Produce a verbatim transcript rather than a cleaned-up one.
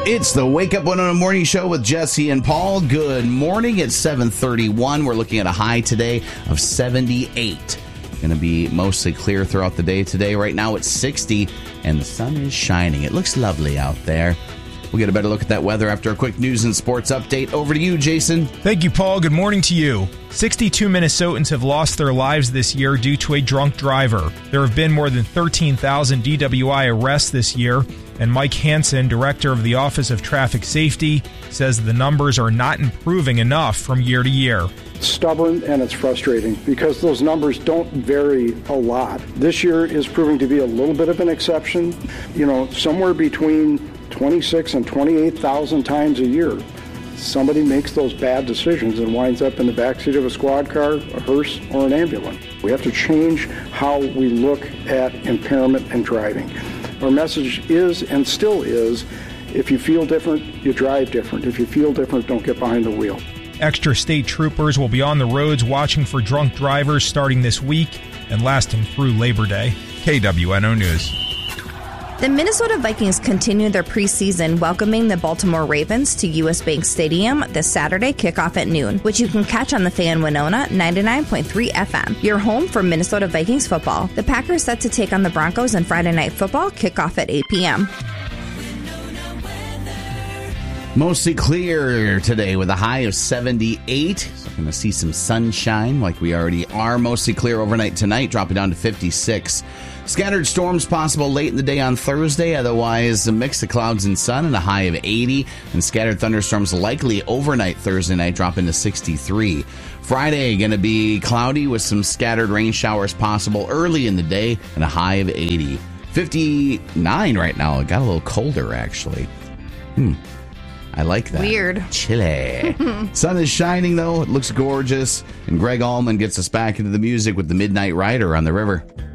It's the Wake Up one oh one Morning Show with Jesse and Paul. Good morning. It's seven thirty-one. We're looking at a high today of seventy-eight. Going to be mostly clear throughout the day today. Right now it's sixty, and the sun is shining. It looks lovely out there. We'll get a better look at that weather after a quick news and sports update. Over to you, Jason. Thank you, Paul. Good morning to you. sixty-two Minnesotans have lost their lives this year due to a drunk driver. There have been more than thirteen thousand D W I arrests this year, and Mike Hansen, director of the Office of Traffic Safety, says the numbers are not improving enough from year to year. Stubborn, and it's frustrating because those numbers don't vary a lot. This year is proving to be a little bit of an exception. You know, somewhere between twenty-six and twenty-eight thousand times a year, somebody makes those bad decisions and winds up in the backseat of a squad car, a hearse, or an ambulance. We have to change how we look at impairment and driving. Our message is and still is, if you feel different, you drive different. If you feel different, don't get behind the wheel. Extra state troopers will be on the roads watching for drunk drivers starting this week and lasting through Labor Day. K W N O News. The Minnesota Vikings continue their preseason welcoming the Baltimore Ravens to U S Bank Stadium this Saturday kickoff at noon, which you can catch on the Fan Winona ninety-nine point three F M. Your home for Minnesota Vikings football. The Packers set to take on the Broncos in Friday Night Football, kickoff at eight p.m. Mostly clear today with a high of seventy-eight. So we're going to see some sunshine like we already are. Mostly clear overnight tonight, dropping down to fifty-six. Scattered storms possible late in the day on Thursday. Otherwise, a mix of clouds and sun and a high of eighty. And scattered thunderstorms likely overnight Thursday night, dropping to sixty-three. Friday, going to be cloudy with some scattered rain showers possible early in the day and a high of eighty. fifty-nine right now. It got a little colder, actually. Hmm. I like that. Weird. Chilly. Sun is shining, though. It looks gorgeous. And Greg Allman gets us back into the music with the Midnight Rider on the river.